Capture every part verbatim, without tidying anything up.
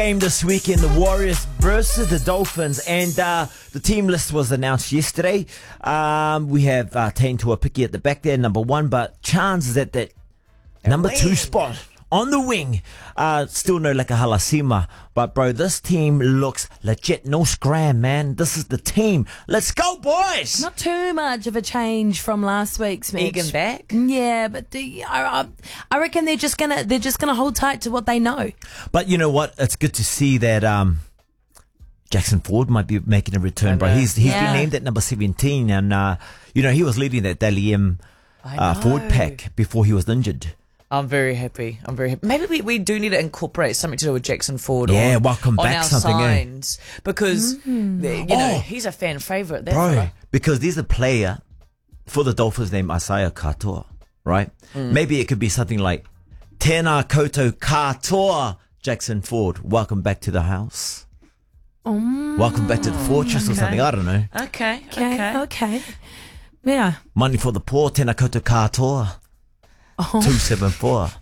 Game this weekend, the Warriors versus the Dolphins, and uh, the team list was announced yesterday. Um, we have uh, Tane Tuapiki at the back there, number one, but chances at that number wing. two spot on the wing. Uh, still no like a Halasima, but bro, this team looks legit. No scram, man. This is the team. Let's go, boys. Not too much of a change from last week's match. Egan back? Yeah, but the, I, I, I reckon they're just gonna they're just gonna hold tight to what they know. But you know what? It's good to see that um, Jackson Ford might be making a return, bro. He's he's Yeah. been named at number seventeen, and uh, you know he was leading that Dally M uh, know. forward pack before he was injured. I'm very happy. I'm very happy. Maybe we, we do need to incorporate something to do with Jackson Ford. Yeah, on, welcome on back our something, eh? signs because Mm. the- you know Oh. he's a fan favorite. That Bro, fella. because there's a player for the Dolphins named Isaiah Katoa, right? Mm. Maybe it could be something like Tēnā koutou katoa, Jackson Ford. Welcome back to the house. Um, Welcome back to the fortress or okay. something. I don't know. Okay. okay, Okay. okay, yeah. Money for the poor, Tēnā koutou katoa. Oh. two seven four.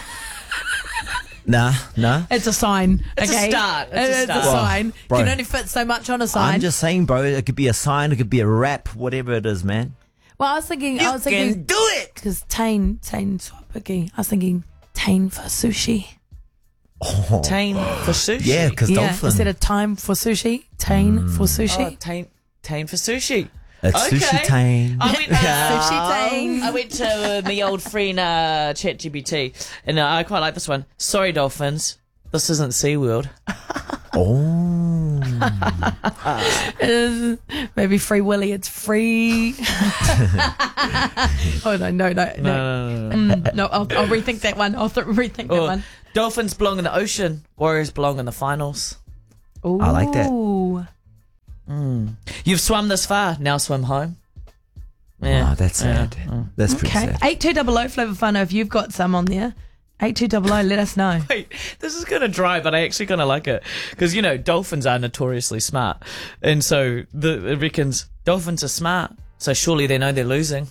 Nah, nah. It's a sign. It's a okay? start. It's a It's start. a sign. Bro. You can only fit so much on a sign. I'm just saying, bro. It could be a sign. It could be a rap. Whatever it is, man. well, I was thinking. I was can thinking do it. because Tane Tane Tuapiki. I was thinking Tane for sushi. Oh. Tane for sushi. Yeah, because Yeah, dolphin. instead of time for sushi, Tane for Oh, sushi. Tane, Tane for sushi. It's Okay. sushi Tane. I went, uh, Sushi Tane. I went to uh, my old friend uh, ChatGPT, and uh, I quite like this one. Sorry, Dolphins. This isn't SeaWorld. Oh. Uh, maybe Free Willy. It's free. oh no, no, no, no. No. Mm, no, I'll, I'll rethink that one. I'll th- rethink that Or, one. Dolphins belong in the ocean. Warriors belong in the finals. Ooh. I like that. You've swum this far. Now swim home. Yeah. Oh, that's sad. Yeah. That's pretty Okay, sad. eight two double O Flavour Whānau. If you've got some on there, eight two double O. Let us know. Wait, this is kind of dry, but I actually kind of like it because you know dolphins are notoriously smart, and so the it reckons dolphins are smart, so surely they know they're losing.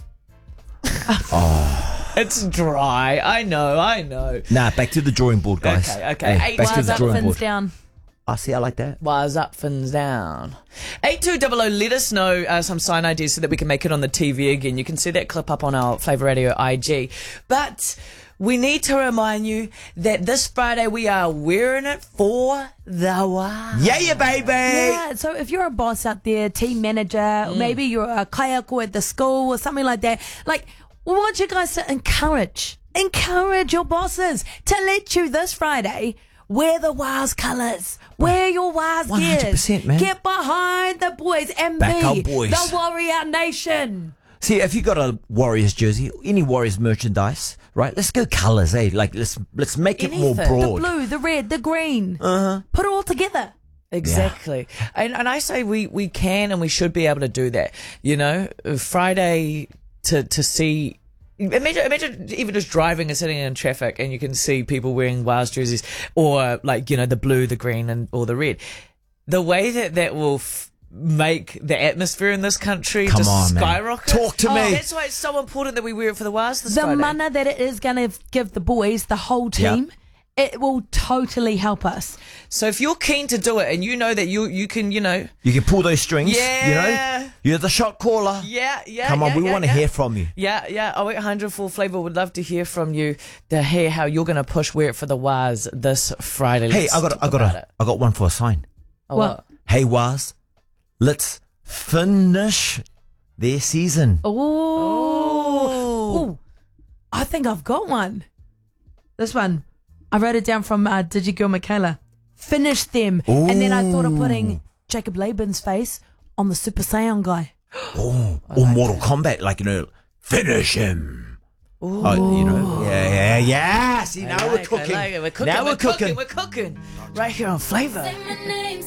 Oh. It's dry. I know. I know. Nah, back to the drawing board, guys. Okay, okay. Hey, Eight back to Wise the up, drawing fins board. down. I see. I like that. Wires up, fins down. eight two double O, let us know uh, some sign ideas so that we can make it on the T V again. You can see that clip up on our Flavour Radio I G. But we need to remind you that this Friday we are wearing it for the Wise. Yeah, yeah, baby. Yeah, so if you're a boss out there, team manager, or maybe you're a kayako at the school or something like that, like, we want you guys to encourage, encourage your bosses to let you this Friday wear the Wise colours. Wear your Wise one hundred percent, gears. man. Get behind the boys and Back be our boys. the Warrior Nation. See, if you got a Warriors jersey, any Warriors merchandise, right? Let's go colours, eh? Like let's let's make it more Anything. broad. The blue, the red, the green. Uh-huh. Put it all together. Exactly. And and I say we, we can and we should be able to do that. You know, Friday to, to see. Imagine, imagine even just driving and sitting in traffic and you can see people wearing Wales jerseys or like, you know, the blue, the green and or the red. The way that that will f- make the atmosphere in this country Come just on, man. skyrocket. Talk to Oh, me. That's why it's so important that we wear it for the Wales this The Friday. mana that it is going to give the boys, the whole team, it will totally help us. So if you're keen to do it and you know that you you can, you know, You can pull those strings. Yeah. You know, you're the shot caller. yeah, yeah. Come on, yeah, we yeah, want to yeah. hear from you. Yeah, yeah. oh eight hundred full flavour. Would love to hear from you to hear how you're going to push Wear It for the Waz this Friday. Hey, Let's I got, talk I got, about a, it. I got one for a sign. Oh, What? Hey, Waz, let's finish their season. Oh. Ooh. I think I've got one. This one. I wrote it down from uh, Digigirl Michaela. Finish them. And then I thought of putting Jacob Laban's face on the Super Saiyan guy. Oh, or Mortal Kombat, like, you know, finish him. Oh, you know, yeah, yeah, yeah. See, now I we're like it, I cooking. like it. We're cooking. Now we're, we're cooking. We're cooking. Right here on Flavour.